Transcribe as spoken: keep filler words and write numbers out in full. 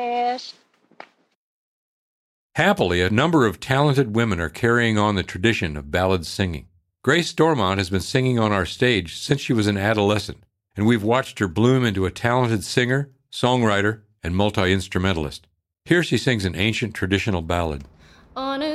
Yes. Happily, a number of talented women are carrying on the tradition of ballad singing. Grace Stormont has been singing on our stage since she was an adolescent, and we've watched her bloom into a talented singer, songwriter, and multi-instrumentalist. Here she sings an ancient traditional ballad. On a